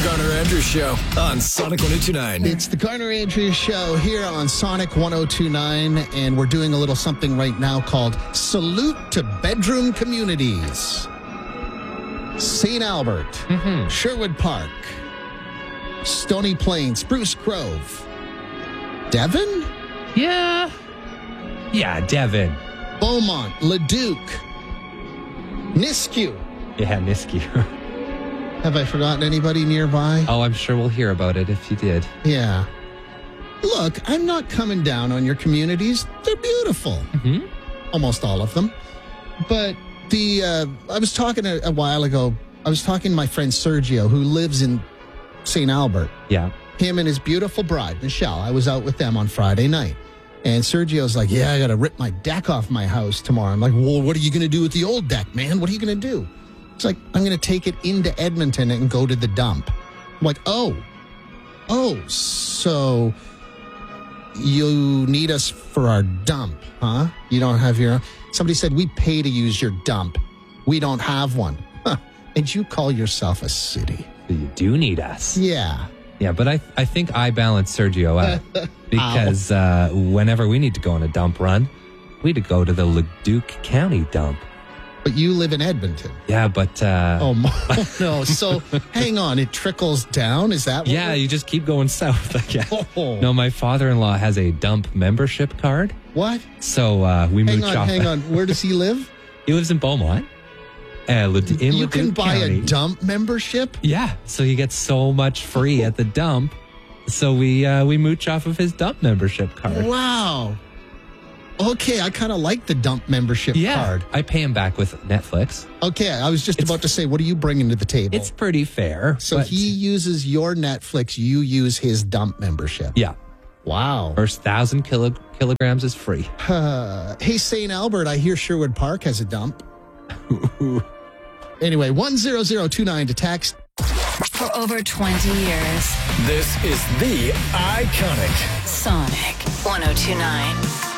Garner Andrews Show on Sonic 102.9. It's the Garner Andrews Show here on Sonic 102.9, and we're doing a little something right now called Salute to Bedroom Communities. St. Albert, Sherwood Park, Stony Plain, Spruce Grove, Devon? Yeah, Devon. Beaumont, Leduc, Nisku. Yeah, Nisky. Have I forgotten anybody nearby? Oh, I'm sure we'll hear about it if you did. Yeah. Look, I'm not coming down on your communities. They're beautiful. Mm-hmm. Almost all of them. But I was talking a while ago, I was talking to my friend Sergio, who lives in St. Albert. Yeah. Him and his beautiful bride, Michelle. I was out with them on Friday night. And Sergio's like, yeah, I got to rip my deck off my house tomorrow. I'm like, well, what are you going to do with the old deck, man? What are you going to do? It's like, I'm going to take it into Edmonton and go to the dump. I'm like, oh, so you need us for our dump, huh? You don't have your own? Somebody said, we pay to use your dump. We don't have one. Huh. And you call yourself a city. You do need us. Yeah. Yeah, but I think I balance Sergio out because whenever we need to go on a dump run, we need to go to the Leduc County dump. But you live in Edmonton. Yeah, but... Oh, no. So, hang on. It trickles down? Is that what Yeah, you just keep going south, I guess. Oh. No, my father-in-law has a dump membership card. What? So we mooch off. Hang on. Where does he live? He lives in Beaumont. In You can Leduc buy County. a dump membership? Yeah, so he gets so much free at the dump. So we mooch off of his dump membership card. Wow. Okay, I kind of like the dump membership card. I pay him back with Netflix. Okay, I was just about to say, what are you bringing to the table? It's pretty fair. So but- he uses your Netflix, you use his dump membership. Yeah. Wow. First 1,000 kilograms is free. Hey, St. Albert, I hear Sherwood Park has a dump. Anyway, 10029 to text. For over 20 years, This is the Iconic Sonic 1029.